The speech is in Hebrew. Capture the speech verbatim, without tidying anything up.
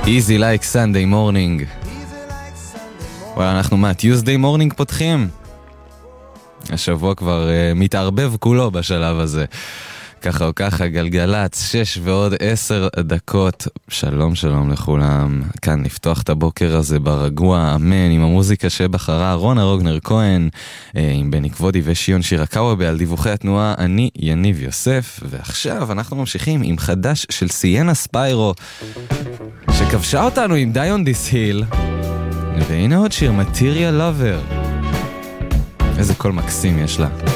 Easy like Sunday morning. וואלה, אנחנו מה, Tuesday morning פותחים? השבוע כבר uh, מתערבב כולו בשלב הזה. ככה או ככה, גלגלץ, שש ועוד עשר דקות. שלום שלום לכולם. כאן לפתוח את הבוקר הזה ברגוע, אמן, עם המוזיקה שבחרה רונה רוגנר כהן, אה, עם בני כבודי ושיון שירקאווה על דיווחי התנועה. אני יניב יוסף, ועכשיו אנחנו ממשיכים עם חדש של סיינה ספיירו, שכבשה אותנו עם Die on This Hill. והנה עוד שיר, Material Lover. איזה קול מקסים יש לה.